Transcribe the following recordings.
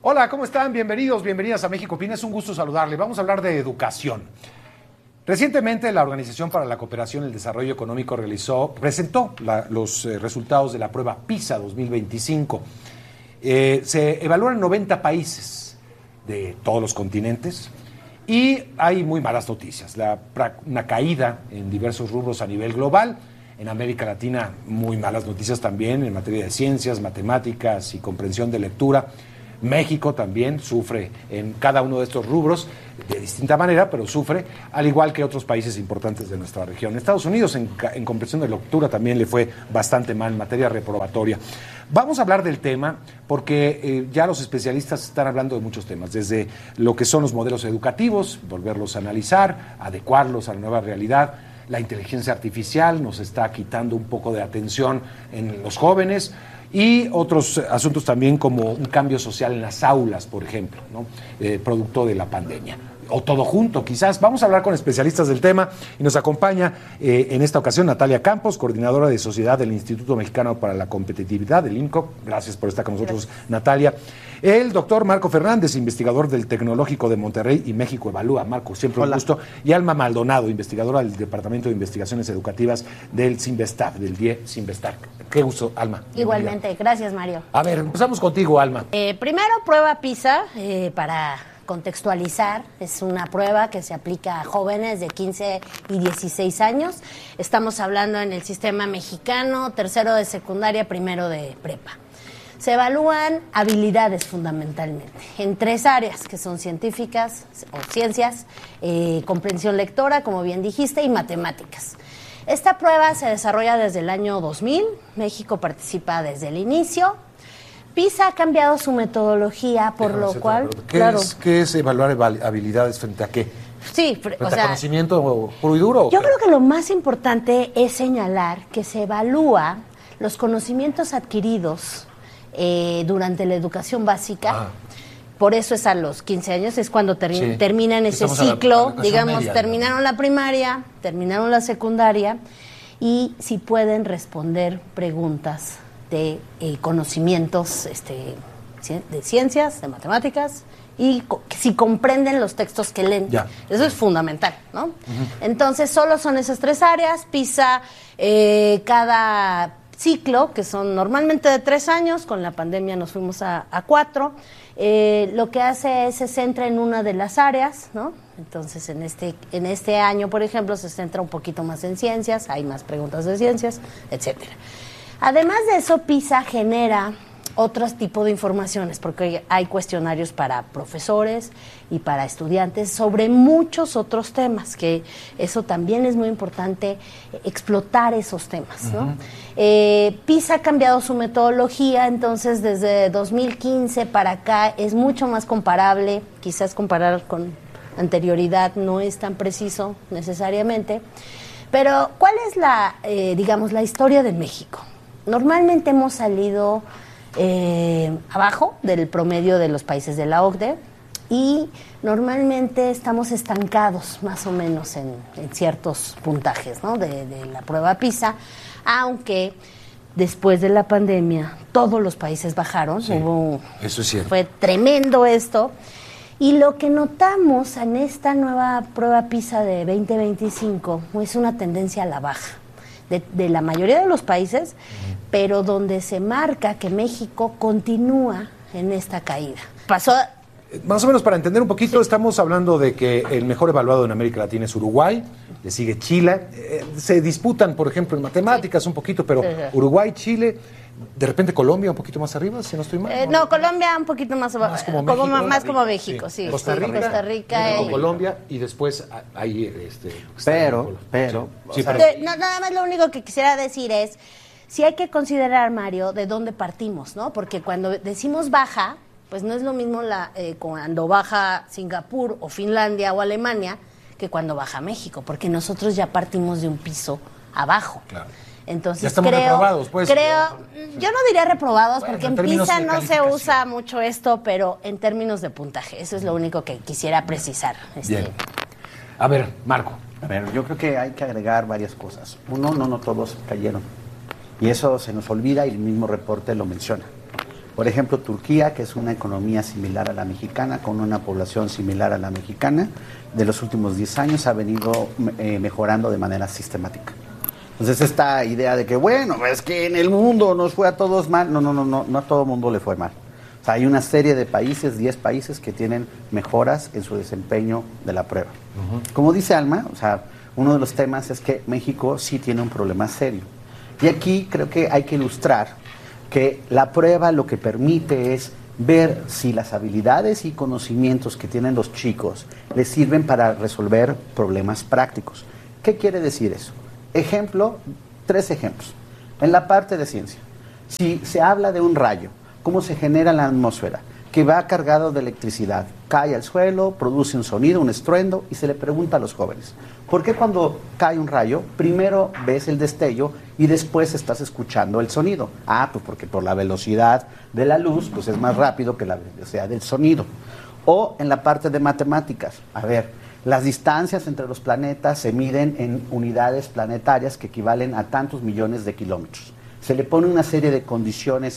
Hola, ¿cómo están? Bienvenidas a México Opina. Es un gusto saludarle. Vamos a hablar de educación. Recientemente, la Organización para la Cooperación y el Desarrollo Económico presentó los resultados de la prueba PISA 2025. Se evalúan 90 países de todos los continentes y hay muy malas noticias. Una caída en diversos rubros a nivel global. En América Latina, muy malas noticias también en materia de ciencias, matemáticas y comprensión de lectura. México también sufre en cada uno de estos rubros de distinta manera, pero sufre, al igual que otros países importantes de nuestra región. Estados Unidos en comprensión de lectura también le fue bastante mal en materia reprobatoria. Vamos a hablar del tema porque ya los especialistas están hablando de muchos temas, desde lo que son los modelos educativos, volverlos a analizar, adecuarlos a la nueva realidad. La inteligencia artificial nos está quitando un poco de atención en los jóvenes, y otros asuntos también como un cambio social en las aulas, por ejemplo, ¿no? Producto de la pandemia. O todo junto, quizás. Vamos a hablar con especialistas del tema y nos acompaña en esta ocasión Natalia Campos, coordinadora de sociedad del Instituto Mexicano para la Competitividad, del INCO. Gracias por estar con nosotros, gracias, Natalia. El doctor Marco Fernández, investigador del Tecnológico de Monterrey y México Evalúa. Marco, siempre un gusto. Y Alma Maldonado, investigadora del Departamento de Investigaciones Educativas del CINVESTAF, del DIE CINVESTAF. Qué gusto, Alma. Igualmente, gracias, Mario. A ver, empezamos contigo, Alma. Primero, prueba PISA, para contextualizar, es una prueba que se aplica a jóvenes de 15 y 16 años. Estamos hablando en el sistema mexicano, tercero de secundaria, primero de prepa. Se evalúan habilidades fundamentalmente en 3 áreas que son científicas o ciencias, comprensión lectora, como bien dijiste, y matemáticas. Esta prueba se desarrolla desde el año 2000, México participa desde el inicio. PISA ha cambiado su metodología, por lo cual... ¿Qué es evaluar habilidades frente a qué? Sí, ¿Frente a conocimiento puro y duro? Yo creo que lo más importante es señalar que se evalúa los conocimientos adquiridos durante la educación básica. Por eso es a los 15 años, es cuando terminan ese ciclo, digamos, media, terminaron la primaria, terminaron la secundaria, y si pueden responder preguntas de conocimientos de ciencias, de matemáticas, y si comprenden los textos que leen. Ya. Eso es fundamental, ¿no? Entonces, solo son esas 3 áreas. PISA, cada ciclo, que son normalmente de 3 años, con la pandemia nos fuimos a 4, lo que hace es se centra en una de las áreas, ¿no? Entonces, en este año, por ejemplo, se centra un poquito más en ciencias, hay más preguntas de ciencias, etcétera. Además de eso, PISA genera otros tipos de informaciones, porque hay cuestionarios para profesores y para estudiantes sobre muchos otros temas, que eso también es muy importante, explotar esos temas, ¿no? PISA ha cambiado su metodología, entonces desde 2015 para acá es mucho más comparable, quizás comparar con anterioridad no es tan preciso necesariamente, pero ¿cuál es la historia de México? Normalmente hemos salido abajo del promedio de los países de la OCDE y normalmente estamos estancados más o menos en ciertos puntajes, ¿no? de la prueba PISA, aunque después de la pandemia todos los países bajaron. Sí, eso es cierto. Fue tremendo esto, y lo que notamos en esta nueva prueba PISA de 2025 es una tendencia a la baja de la mayoría de los países, pero donde se marca que México continúa en esta caída. Más o menos para entender un poquito, estamos hablando de que el mejor evaluado en América Latina es Uruguay, le sigue Chile, se disputan, por ejemplo, en matemáticas un poquito, pero Uruguay, Chile, de repente Colombia un poquito más arriba, si no estoy mal. No, Colombia un poquito más abajo, más como México, sí. Costa Rica y Colombia, y después hay pero nada más lo único que quisiera decir es, sí hay que considerar, Mario, de dónde partimos, ¿no? Porque cuando decimos baja, pues no es lo mismo cuando baja Singapur o Finlandia o Alemania que cuando baja México, porque nosotros ya partimos de un piso abajo. Claro. Entonces ya estamos reprobados, pues. Yo no diría reprobados, porque en PISA no se usa mucho esto, pero en términos de puntaje, eso es lo único que quisiera precisar. Bien. A ver, Marco. A ver, yo creo que hay que agregar varias cosas. Uno, no todos cayeron. Y eso se nos olvida y el mismo reporte lo menciona. Por ejemplo, Turquía, que es una economía similar a la mexicana, con una población similar a la mexicana, de los últimos 10 años ha venido mejorando de manera sistemática. Entonces esta idea de que, bueno, es que en el mundo nos fue a todos mal, no a todo el mundo le fue mal. O sea, hay una serie de países, 10 países que tienen mejoras en su desempeño de la prueba. Como dice Alma, o sea, uno de los temas es que México sí tiene un problema serio. Y aquí creo que hay que ilustrar que la prueba lo que permite es ver si las habilidades y conocimientos que tienen los chicos les sirven para resolver problemas prácticos. ¿Qué quiere decir eso? Ejemplo, 3 ejemplos. En la parte de ciencia, si se habla de un rayo, cómo se genera en la atmósfera, que va cargado de electricidad, cae al suelo, produce un sonido, un estruendo, y se le pregunta a los jóvenes, ¿por qué cuando cae un rayo, primero ves el destello y después estás escuchando el sonido? Ah, pues porque por la velocidad de la luz, pues es más rápido que la velocidad del sonido. O en la parte de matemáticas, a ver, las distancias entre los planetas se miden en unidades planetarias que equivalen a tantos millones de kilómetros. Se le pone una serie de condiciones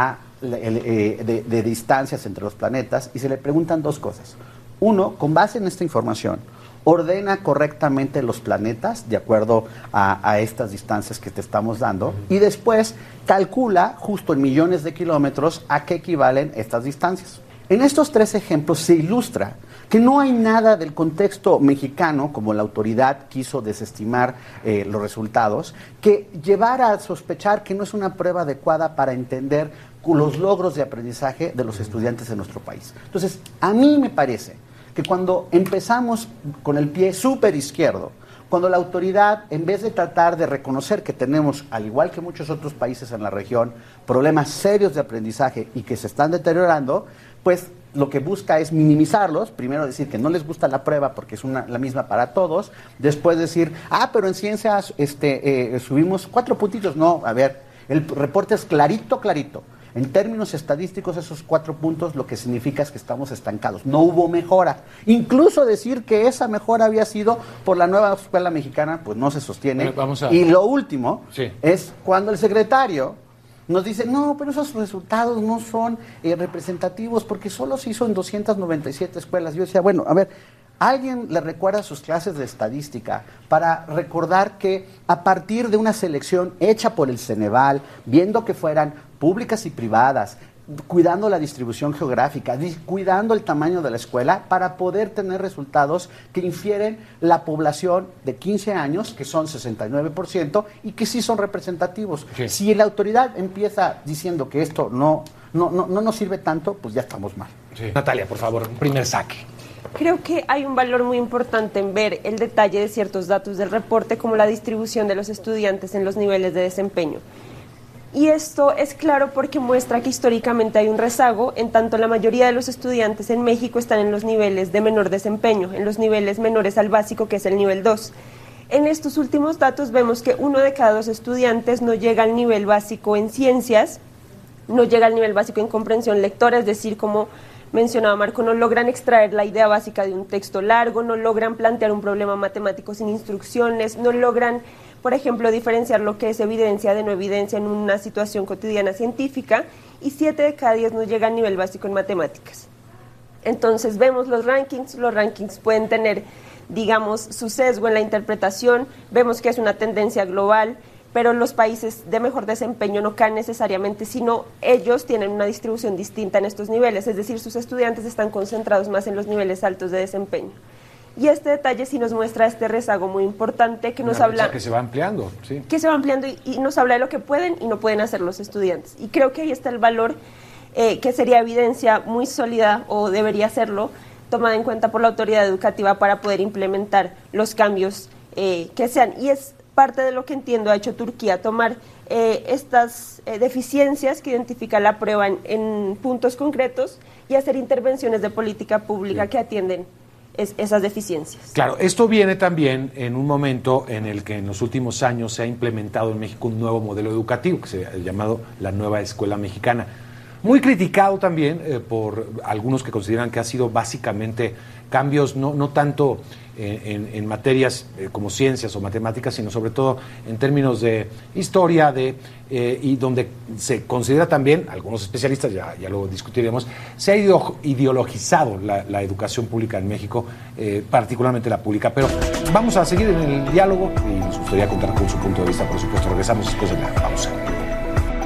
de distancias entre los planetas y se le preguntan 2 cosas. Uno, con base en esta información, ordena correctamente los planetas de acuerdo a estas distancias que te estamos dando y después calcula justo en millones de kilómetros a qué equivalen estas distancias. En estos 3 ejemplos se ilustra que no hay nada del contexto mexicano, como la autoridad quiso desestimar los resultados, que llevara a sospechar que no es una prueba adecuada para entender los logros de aprendizaje de los estudiantes de nuestro país. Entonces, a mí me parece que cuando empezamos con el pie súper izquierdo, cuando la autoridad, en vez de tratar de reconocer que tenemos, al igual que muchos otros países en la región, problemas serios de aprendizaje y que se están deteriorando, pues lo que busca es minimizarlos, primero decir que no les gusta la prueba porque es la misma para todos, después decir, pero en ciencias subimos 4 puntitos. No, a ver, el reporte es clarito. En términos estadísticos, esos 4 puntos lo que significa es que estamos estancados. No hubo mejora. Incluso decir que esa mejora había sido por la nueva escuela mexicana, pues no se sostiene. Y lo último es cuando el secretario nos dice, no, pero esos resultados no son representativos porque solo se hizo en 297 escuelas. Yo decía, bueno, a ver, ¿alguien le recuerda sus clases de estadística para recordar que a partir de una selección hecha por el Ceneval, viendo que fueran públicas y privadas, cuidando la distribución geográfica, cuidando el tamaño de la escuela, para poder tener resultados que infieren la población de 15 años, que son 69%, y que sí son representativos? Sí. Si la autoridad empieza diciendo que esto no nos sirve tanto, pues ya estamos mal. Sí. Natalia, por favor, un primer saque. Creo que hay un valor muy importante en ver el detalle de ciertos datos del reporte, como la distribución de los estudiantes en los niveles de desempeño. Y esto es claro porque muestra que históricamente hay un rezago, en tanto la mayoría de los estudiantes en México están en los niveles de menor desempeño, en los niveles menores al básico, que es el nivel 2. En estos últimos datos vemos que 1 de cada 2 estudiantes no llega al nivel básico en ciencias, no llega al nivel básico en comprensión lectora, es decir, como mencionaba Marco, no logran extraer la idea básica de un texto largo, no logran plantear un problema matemático sin instrucciones, no logran, por ejemplo, diferenciar lo que es evidencia de no evidencia en una situación cotidiana científica, y 7 de cada 10 no llegan al nivel básico en matemáticas. Entonces vemos los rankings pueden tener, digamos, su sesgo en la interpretación, vemos que es una tendencia global, pero los países de mejor desempeño no caen necesariamente, sino ellos tienen una distribución distinta en estos niveles, es decir, sus estudiantes están concentrados más en los niveles altos de desempeño. Y este detalle sí nos muestra este rezago muy importante que nos habla... que se va ampliando, sí. Que se va ampliando y nos habla de lo que pueden y no pueden hacer los estudiantes. Y creo que ahí está el valor que sería evidencia muy sólida, o debería serlo, tomada en cuenta por la autoridad educativa para poder implementar los cambios que sean. Y es parte de lo que entiendo ha hecho Turquía, tomar estas deficiencias que identifica la prueba en puntos concretos y hacer intervenciones de política pública que atienden esas deficiencias. Claro, esto viene también en un momento en el que en los últimos años se ha implementado en México un nuevo modelo educativo que se ha llamado la nueva escuela mexicana. Muy criticado también por algunos que consideran que ha sido básicamente cambios no tanto en materias como ciencias o matemáticas, sino sobre todo en términos de historia y donde se considera también, algunos especialistas, ya lo discutiremos, se ha ideologizado la educación pública en México, particularmente la pública. Pero vamos a seguir en el diálogo y nos gustaría contar con su punto de vista, por supuesto. Regresamos después de la pausa.